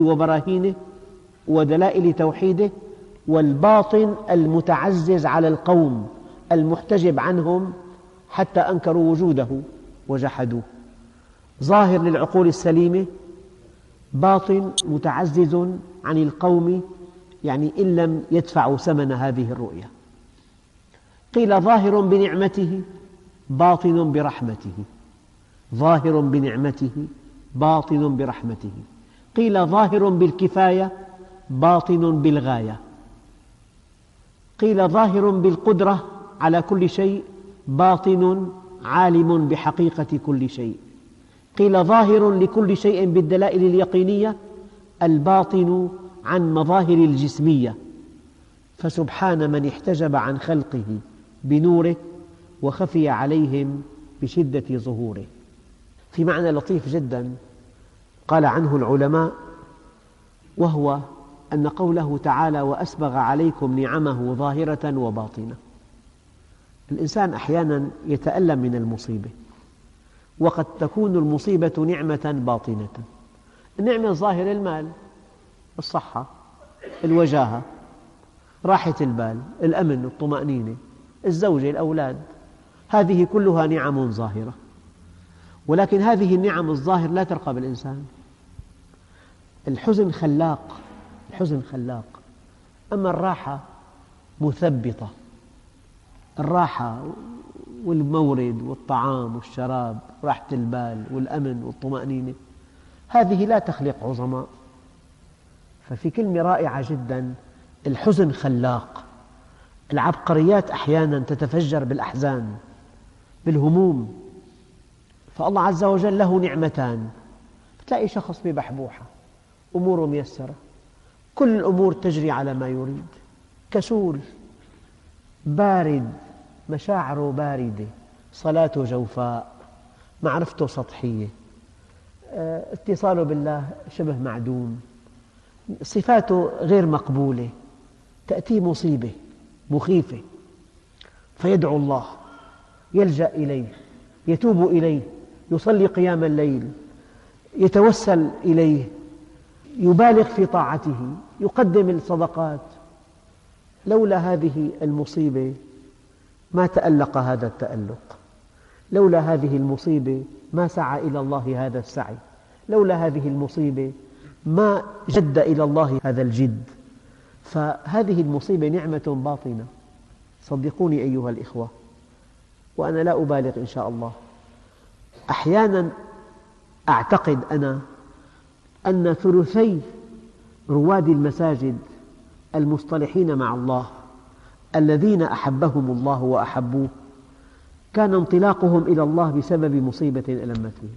وبراهينه ودلائل توحيده، والباطن المتعزز على القوم المحتجب عنهم حتى أنكروا وجوده وجحدوه. ظاهر للعقول السليمة، باطن متعزز عن القوم، يعني إن لم يدفعوا ثمن هذه الرؤية. قيل ظاهر بنعمته باطن برحمته، ظاهر بنعمته باطن برحمته. قيل ظاهر بالكفاية باطن بالغاية. قيل ظاهر بالقدرة على كل شيء باطن عالم بحقيقة كل شيء. قيل ظاهر لكل شيء بالدلائل اليقينية الباطن عن مظاهر الجسمية. فسبحان من احتجب عن خلقه بنوره وخفي عليهم بشدة ظهوره. في معنى لطيف جدا قال عنه العلماء، وهو أن قوله تعالى وأسبغ عليكم نعمه ظاهرة وباطنة. الإنسان أحيانا يتألم من المصيبة، وقد تكون المصيبة نعمة باطنة. النعمة الظاهرة المال، الصحة، الوجاهة، راحة البال، الأمن، الطمأنينة، الزوجة، الأولاد، هذه كلها نعم ظاهرة. ولكن هذه النعم الظاهرة لا ترقى بالإنسان. الحزن خلاق، الحزن خلاق، أما الراحة مثبطة. الراحة والمورد والطعام والشراب، راحة البال والأمن والطمأنينة، هذه لا تخلق عظماء. ففي كلمة رائعة جدا، الحزن خلاق. العبقريات أحيانا تتفجر بالأحزان، بالهموم. فالله عز وجل له نعمتان، تلاقي شخص ببحبوحة، أموره ميسرة، كل الأمور تجري على ما يريد، كسول، بارد، مشاعره باردة، صلاته جوفاء، معرفته سطحية، اتصاله بالله شبه معدوم، صفاته غير مقبولة. تأتيه مصيبة مخيفة فيدعو الله، يلجأ إليه، يتوب إليه، يصلي قيام الليل، يتوسل إليه، يبالغ في طاعته، يقدم الصدقات. لولا هذه المصيبة ما تألق هذا التألق، لولا هذه المصيبة ما سعى إلى الله هذا السعي، لولا هذه المصيبة ما جد إلى الله هذا الجد. فهذه المصيبة نعمة باطنة، صدقوني أيها الإخوة، وأنا لا أبالغ إن شاء الله. أحيانا أعتقد أنا أن ثلثي رواد المساجد المصطلحين مع الله الذين أحبهم الله وأحبوه كان انطلاقهم إلى الله بسبب مصيبة ألمت بهم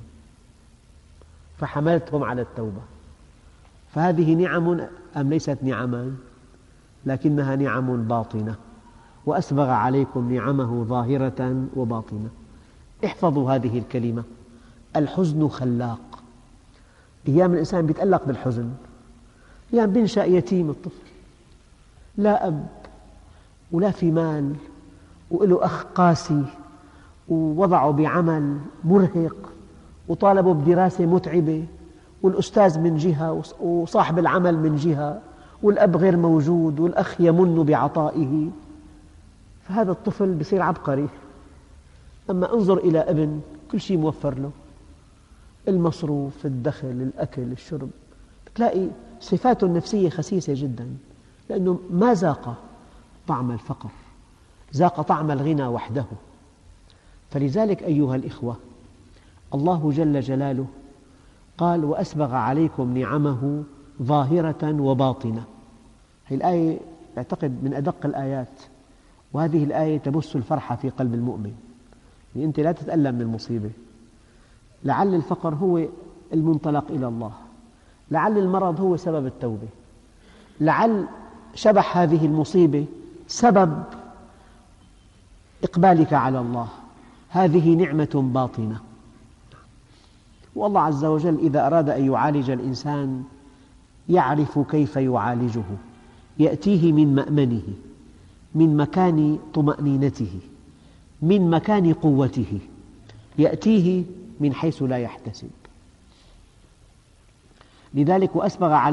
فحملتهم على التوبة. فهذه نعم أم ليست نعمان؟ لكنها نعم باطنة. وأسبغ عليكم نعمه ظاهرة وباطنة. احفظوا هذه الكلمة، الحزن خلاق. أيام الإنسان يتألق بالحزن، أيام بينشأ يتيم الطفل، لا أب ولا في مال، وله أخ قاسي، ووضعه بعمل مرهق، وطالبه بدراسة متعبة، والأستاذ من جهة وصاحب العمل من جهة، والأب غير موجود، والأخ يمن بعطائه. فهذا الطفل يصير عبقري. أما انظر إلى ابن كل شيء موفر له، المصروف، الدخل، الأكل، الشرب، تلاقي صفاته النفسية خسيسة جدا، لأنه ما ذاق طعم الفقر، ذاق طعم الغنى وحده. فلذلك أيها الإخوة، الله جل جلاله قال وأسبغ عليكم نعمه ظاهرة وباطنة. هذه الآية أعتقد من أدق الآيات، وهذه الآية تبث الفرحة في قلب المؤمن. يعني أنت لا تتألم من المصيبة، لعل الفقر هو المنطلق إلى الله، لعل المرض هو سبب التوبة، لعل شبح هذه المصيبة سبب إقبالك على الله. هذه نعمة باطنة. والله عز وجل إذا أراد أن يعالج الإنسان يعرف كيف يعالجه، يأتيه من مأمنه، من مكان طمأنينته، من مكان قوته، يأتيه من حيث لا يحتسب. لذلك وأسبغ